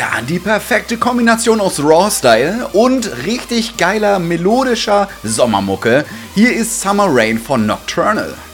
Ja, die perfekte Kombination aus Raw-Style und richtig geiler melodischer Sommermucke. Hier ist Summer Rain von Nocturnal.